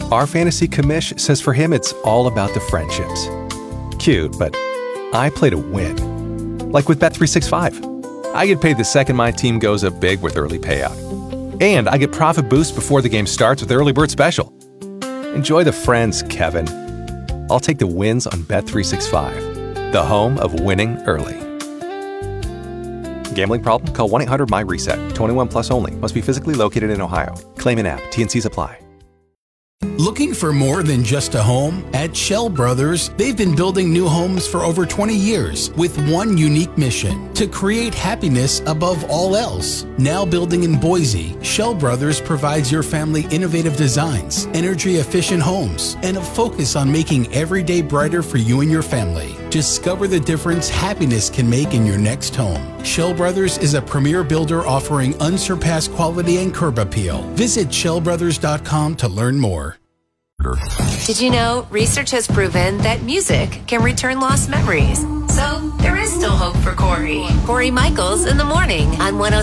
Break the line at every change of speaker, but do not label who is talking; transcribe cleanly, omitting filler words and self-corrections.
Our fantasy commish says for him it's all about the friendships. Cute, but I play to win. Like with Bet365. I get paid the second my team goes up big with early payout. And I get profit boost before the game starts with Early Bird Special. Enjoy the friends, Kevin. I'll take the wins on Bet365, the home of winning early. Gambling problem? Call 1-800-MY-RESET. 21 plus only. Must be physically located in Ohio. Claim in app. T&Cs apply.
Looking for more than just a home? At Shell Brothers, they've been building new homes for over 20 years with one unique mission: to create happiness above all else. Now building in Boise, Shell Brothers provides your family innovative designs, energy-efficient homes, and a focus on making every day brighter for you and your family. Discover the difference happiness can make in your next home. Shell Brothers is a premier builder offering unsurpassed quality and curb appeal. Visit shellbrothers.com to learn more.
Did you know research has proven that music can return lost memories? So there is still hope for Corey. Corey Michaels in the morning on 106.